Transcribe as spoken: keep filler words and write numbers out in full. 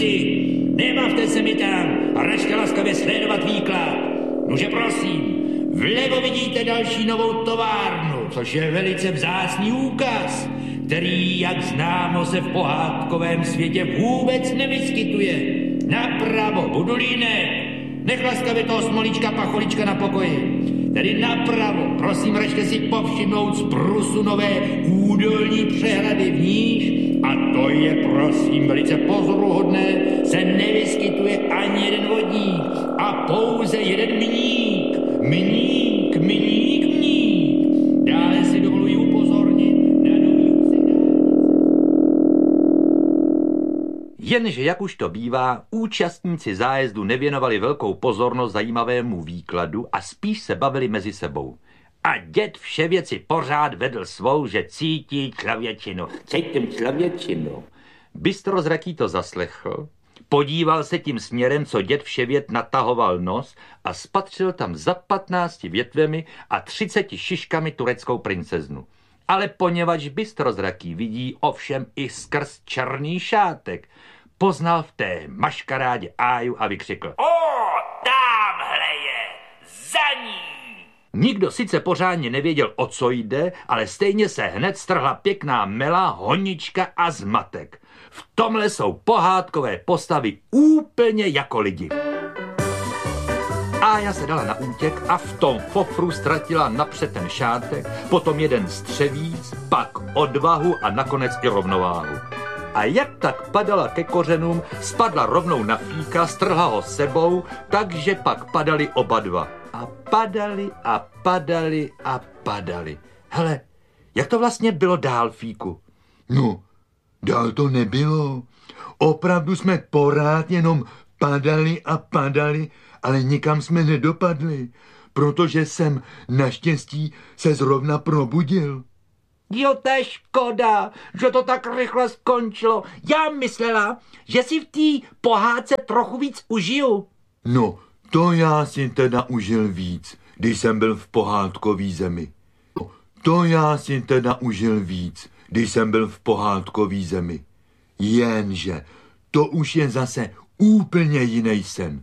ulici. Nebavte se mi tam a račte laskavě sledovat výklad. Nože prosím, vlevo vidíte další novou továrnu, což je velice vzácný úkaz, který, jak známo, se v pohádkovém světě vůbec nevyskytuje. Napravo, Budulínek, nech laskavě toho smolíčka pacholička na pokoji. Tedy napravo, prosím, račte si povšimnout z brusu nové údolní přehrady v níž, a to je, prosím, velice pozoruhodné, se nevyskytuje ani jeden vodník a pouze jeden mník. Mník, mník, mník. Dále si dovoluji upozornit na nový úsek. Jenže, jak už to bývá, účastníci zájezdu nevěnovali velkou pozornost zajímavému výkladu a spíš se bavili mezi sebou. A děd Vševěci pořád vedl svou, že cítí člověčinu. Cítím člověčinu. Bystrozraký to zaslechl, podíval se tím směrem, co děd Vševět natahoval nos a spatřil tam za patnácti větvemi a třiceti šiškami tureckou princeznu. Ale poněvadž bystrozraký vidí ovšem i skrz černý šátek, poznal v té maškarádě Áju a vykřikl: O, támhle je, za ní! Nikdo sice pořádně nevěděl, o co jde, ale stejně se hned strhla pěkná mela, honička a zmatek. V tomhle jsou pohádkové postavy úplně jako lidi. Ája se dala na útěk a v tom fofru ztratila napřed ten šátek, potom jeden střevíc, pak odvahu a nakonec i rovnováhu. A jak tak padala ke kořenům, spadla rovnou na fíka, strhla ho sebou, takže pak padali oba dva. A padali a padali a padali. Hele, jak to vlastně bylo dál, Fíku? No, dál to nebylo. Opravdu jsme pořád jenom padali a padali, ale nikam jsme nedopadli, protože jsem naštěstí se zrovna probudil. Jo, to je škoda, že to tak rychle skončilo. Já myslela, že si v té pohádce trochu víc užiju. No, to já si teda užil víc, když jsem byl v pohádkový zemi. No, to já si teda užil víc, když jsem byl v pohádkový zemi. Jenže to už je zase úplně jiný sen.